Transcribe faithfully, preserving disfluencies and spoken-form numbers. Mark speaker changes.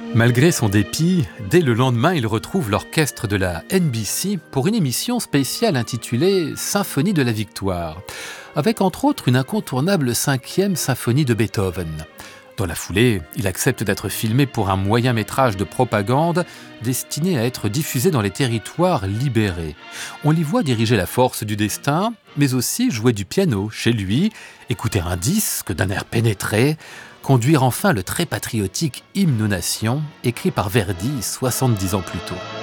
Speaker 1: Malgré son dépit, dès le lendemain, il retrouve l'orchestre de la N B C pour une émission spéciale intitulée Symphonie de la Victoire, avec entre autres une incontournable cinquième symphonie de Beethoven. Dans la foulée, il accepte d'être filmé pour un moyen métrage de propagande destiné à être diffusé dans les territoires libérés. On l'y voit diriger la force du destin, mais aussi jouer du piano chez lui, écouter un disque d'un air pénétré, conduire enfin le très patriotique Hymne aux Nations, écrit par Verdi soixante-dix ans plus tôt.